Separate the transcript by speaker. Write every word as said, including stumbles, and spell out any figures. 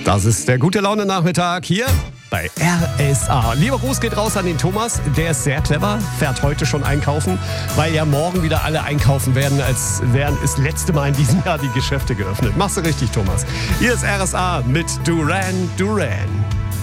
Speaker 1: Das ist der gute Laune-Nachmittag hier bei R S A. Lieber Gruß geht raus an den Thomas, der ist sehr clever, fährt heute schon einkaufen, weil ja morgen wieder alle einkaufen werden, als wären das letzte Mal in diesem Jahr die Geschäfte geöffnet. Machst du richtig, Thomas. Hier ist R S A mit Duran Duran.